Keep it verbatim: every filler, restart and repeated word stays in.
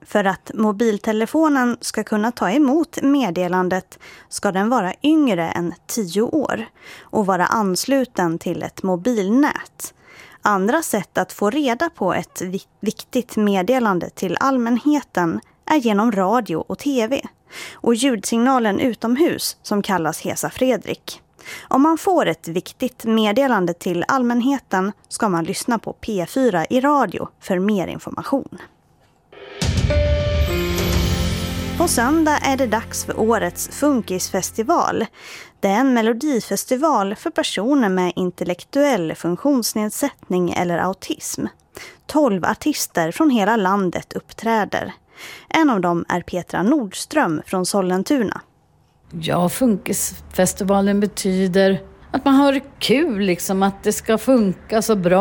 För att mobiltelefonen ska kunna ta emot meddelandet ska den vara yngre än tio år och vara ansluten till ett mobilnät. Andra sätt att få reda på ett viktigt meddelande till allmänheten är genom radio och tv och ljudsignalen utomhus som kallas Hesa Fredrik. Om man får ett viktigt meddelande till allmänheten ska man lyssna på P fyra i radio för mer information. På söndag är det dags för årets Funkisfestival. Det är en melodifestival för personer med intellektuell funktionsnedsättning eller autism. Tolv artister från hela landet uppträder. En av dem är Petra Nordström från Sollentuna. Ja, Funkisfestivalen betyder att man har kul, liksom, att det ska funka så bra.